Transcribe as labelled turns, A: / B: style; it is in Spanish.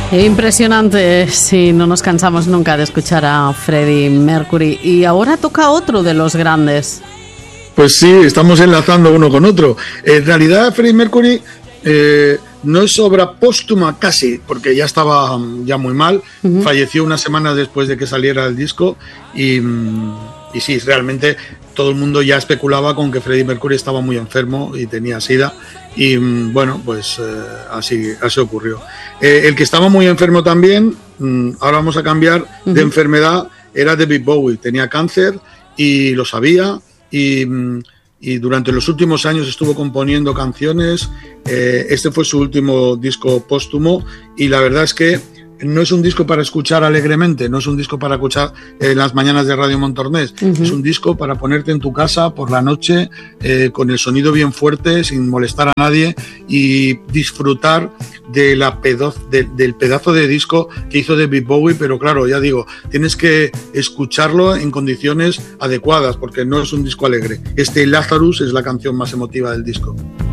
A: Impresionante, sí, no nos cansamos nunca de escuchar a Freddie Mercury. Y ahora toca otro de los grandes.
B: Pues sí, estamos enlazando uno con otro. En realidad, Freddie Mercury no es obra póstuma casi, porque ya estaba ya muy mal. Uh-huh. Falleció una semana después de que saliera el disco y sí, realmente todo el mundo ya especulaba con que Freddie Mercury estaba muy enfermo y tenía SIDA. Y bueno, pues así ocurrió. El que estaba muy enfermo también, ahora vamos a cambiar de enfermedad, era David Bowie. Tenía cáncer y lo sabía y durante los últimos años estuvo componiendo canciones. Este fue su último disco póstumo y la verdad es que no es un disco para escuchar alegremente, no es un disco para escuchar en las mañanas de Radio Montornés, es un disco para ponerte en tu casa por la noche con el sonido bien fuerte, sin molestar a nadie y disfrutar de del pedazo de disco que hizo David Bowie, pero claro, ya digo, tienes que escucharlo en condiciones adecuadas porque no es un disco alegre. Lazarus es la canción más emotiva del disco.